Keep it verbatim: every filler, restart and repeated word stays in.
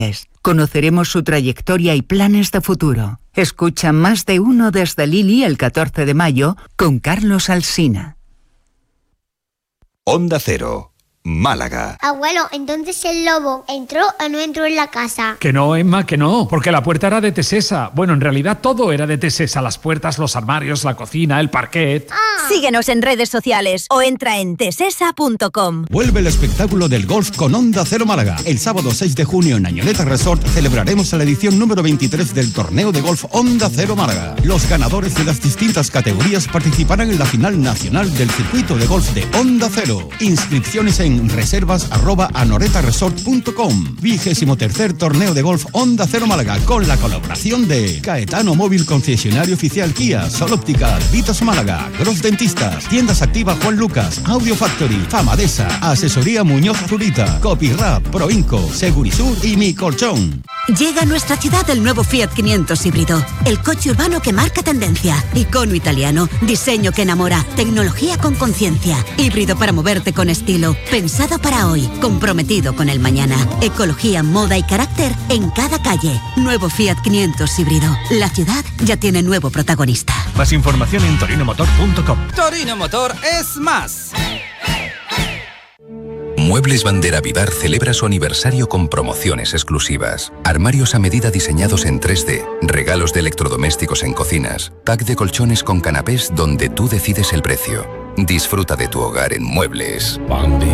Conoceremos su trayectoria y planes de futuro. Escucha Más de Uno desde Lili el catorce de mayo con Carlos Alsina. Onda Cero, Málaga. Abuelo, entonces el lobo entró o no entró en la casa. Que no, Emma, que no, porque la puerta era de Tesesa. Bueno, en realidad todo era de Tesesa, las puertas, los armarios, la cocina, el parquet. Ah. Síguenos en redes sociales o entra en tesesa punto com. Vuelve el espectáculo del golf con Onda Cero Málaga. El sábado seis de junio en Añoleta Resort celebraremos la edición número veintitrés del torneo de golf Onda Cero Málaga. Los ganadores de las distintas categorías participarán en la final nacional del circuito de golf de Onda Cero. Inscripciones en reservas arroba anoretaresort punto com. Vigésimo tercer torneo de golf Onda Cero Málaga con la colaboración de Caetano Móvil, concesionario oficial Kia, Sol Óptica, Vitos Málaga, Gross Dentistas, Tiendas Activa Juan Lucas, Audio Factory, Famadesa, Asesoría Muñoz Zurita, Copyrap, Proinco, Segurisur y Mi Colchón. Llega a nuestra ciudad el nuevo Fiat quinientos híbrido, el coche urbano que marca tendencia, icono italiano, diseño que enamora, tecnología con conciencia, híbrido para moverte con estilo, pensado para hoy, comprometido con el mañana, ecología, moda y carácter en cada calle. Nuevo Fiat quinientos híbrido. La ciudad ya tiene nuevo protagonista. Más información en torino motor punto com. Torino Motor es más. Muebles Bandera Vivar celebra su aniversario con promociones exclusivas. Armarios a medida diseñados en tres D, regalos de electrodomésticos en cocinas, pack de colchones con canapés donde tú decides el precio. Disfruta de tu hogar en Muebles Bandera.